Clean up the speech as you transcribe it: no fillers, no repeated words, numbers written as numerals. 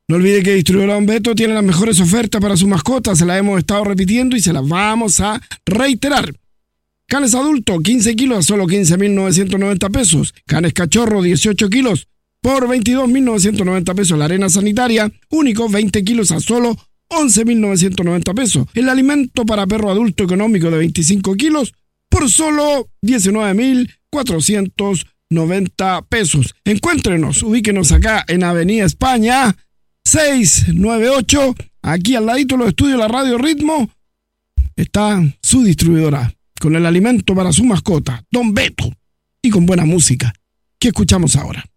No olvide que Distribuidora Don Beto tiene las mejores ofertas para su mascota. Se las hemos estado repitiendo y se las vamos a reiterar. Canes adulto, 15 kilos a solo 15.990 pesos. Canes cachorro, 18 kilos por 22.990 pesos. La arena sanitaria, único, 20 kilos a solo 11.990 pesos. El alimento para perro adulto económico de 25 kilos por solo 19.490 pesos. Encuéntrenos, ubíquenos acá en Avenida España 698, aquí al ladito de los estudios de la Radio Ritmo, está su distribuidora, con el alimento para su mascota, Don Beto, y con buena música. ¿Qué escuchamos ahora?